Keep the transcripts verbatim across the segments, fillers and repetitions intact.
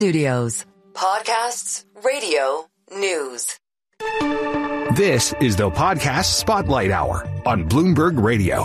Studios. Podcasts, radio, news. This is the Podcast Spotlight Hour on Bloomberg Radio.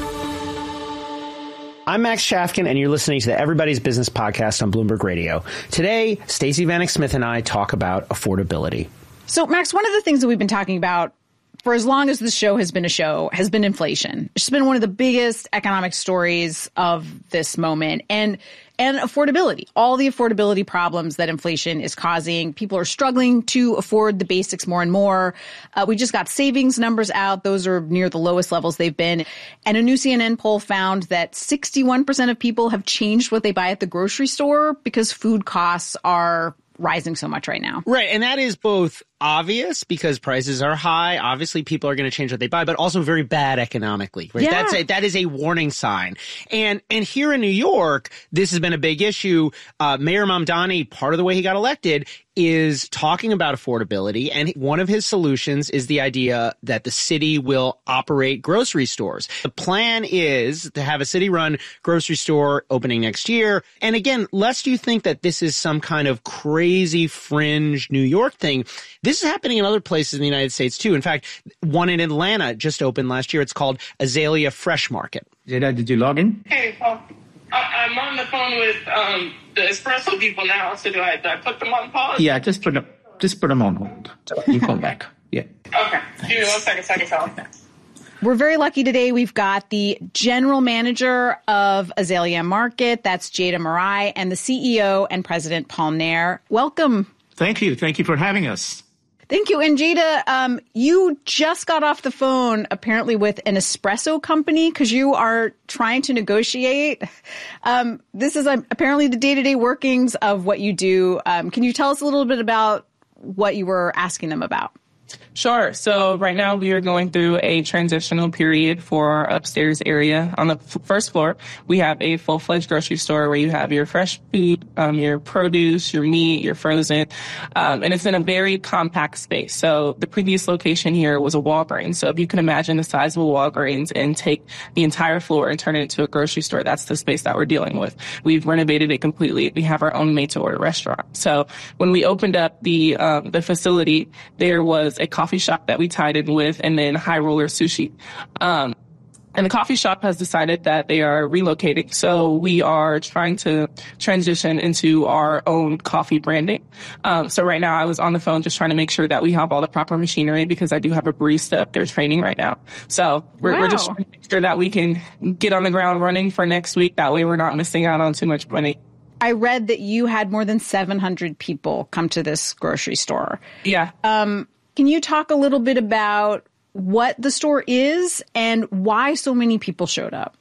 I'm Max Shafkin, and you're listening to the Everybody's Business podcast on Bloomberg Radio. Today, Stacey Vanek Smith and I talk about affordability. So, Max, one of the things that we've been talking about for as long as this show has been a show has been inflation. It's been one of the biggest economic stories of this moment. And and affordability, all the affordability problems that inflation is causing. People are struggling to afford the basics more and more. Uh, we just got savings numbers out. Those are near the lowest levels they've been. And a new C N N poll found that sixty-one percent of people have changed what they buy at the grocery store because food costs are rising so much right now. Right. And that is both obvious because prices are high. Obviously, people are going to change what they buy, but also very bad economically. Right? Yeah. That's a, that is a warning sign. And and here in New York, this has been a big issue. Uh, Mayor Mamdani, part of the way he got elected, is talking about affordability. And one of his solutions is the idea that the city will operate grocery stores. The plan is to have a city-run grocery store opening next year. And again, lest you think that this is some kind of crazy fringe New York thing, this is happening in other places in the United States, too. In fact, one in Atlanta just opened last year. It's called Azalea Fresh Market. Jada, did you log in? Hey, Paul. I, I'm on the phone with um, the espresso people now, so do I, do I put them on pause? Yeah, just put them, just put them on hold. You call back. Yeah. Okay. Give me one second, second, second. We're very lucky today. We've got the general manager of Azalea Market, that's Jada Marai, and the C E O and president, Paul Nair. Welcome. Thank you. Thank you for having us. Thank you. And Jada, um, you just got off the phone apparently with an espresso company because you are trying to negotiate. Um, this is um, apparently the day-to-day workings of what you do. Um, can you tell us a little bit about what you were asking them about? Sure. So right now we are going through a transitional period for our upstairs area. On the f- first floor, we have a full-fledged grocery store where you have your fresh food, um, your produce, your meat, your frozen, um, and it's in a very compact space. So the previous location here was a Walgreens. So if you can imagine the size of a Walgreens and take the entire floor and turn it into a grocery store, that's the space that we're dealing with. We've renovated it completely. We have our own made-to-order restaurant. So when we opened up the um, the facility, there was a coffee shop that we tied in with, and then High Roller Sushi. Um, and the coffee shop has decided that they are relocating. So we are trying to transition into our own coffee branding. Um, so right now I was on the phone just trying to make sure that we have all the proper machinery because I do have a barista up there training right now. So we're, wow. we're just trying to make sure that we can get on the ground running for next week. That way we're not missing out on too much money. I read that you had more than seven hundred people come to this grocery store. Yeah. Um, Can you talk a little bit about what the store is and why so many people showed up?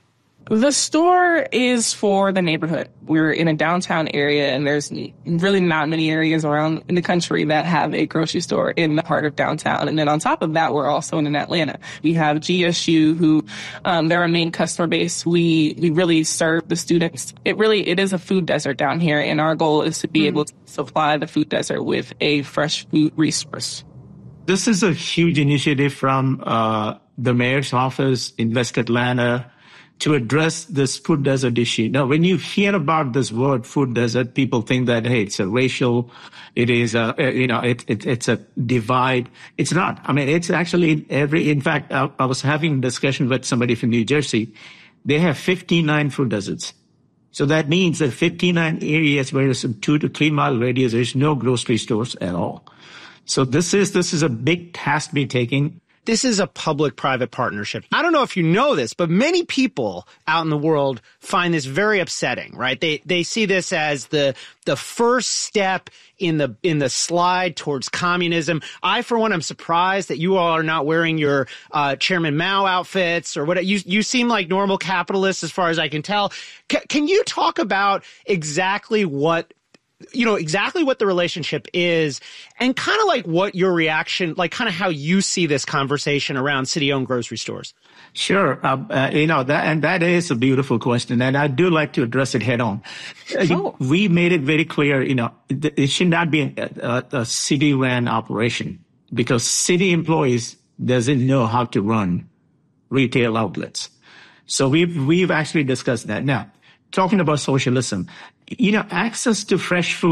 The store is for the neighborhood. We're in a downtown area, and there's really not many areas around in the country that have a grocery store in the heart of downtown. And then on top of that, we're also in Atlanta. We have G S U, who um, they're our main customer base. We we really serve the students. It really it is a food desert down here, and our goal is to be mm. able to supply the food desert with a fresh food resource. This is a huge initiative from uh, the mayor's office, Invest Atlanta, to address this food desert issue. Now, when you hear about this word food desert, people think that, hey, it's a racial, it is a, you know, it, it, it's a divide. It's not. I mean, it's actually every, in fact, I, I was having a discussion with somebody from New Jersey. They have fifty-nine food deserts. So that means that fifty-nine areas where there's a two to three mile radius, there's no grocery stores at all. So this is, this is a big task to be taken. This is a public-private partnership. I don't know if you know this, but many people out in the world find this very upsetting, right? They they see this as the the first step in the in the slide towards communism. I, for one, am surprised that you all are not wearing your uh, Chairman Mao outfits or what. You you seem like normal capitalists as far as I can tell. C- can you talk about exactly what you know, exactly what the relationship is and kind of like what your reaction, like kind of how you see this conversation around city-owned grocery stores? Sure. Uh, uh, you know, that, and that is a beautiful question. And I do like to address it head on. Oh. We made it very clear, you know, it should not be a, a, a city-run operation because city employees doesn't know how to run retail outlets. So we've, we've actually discussed that. Now, talking about socialism, you know, access to fresh food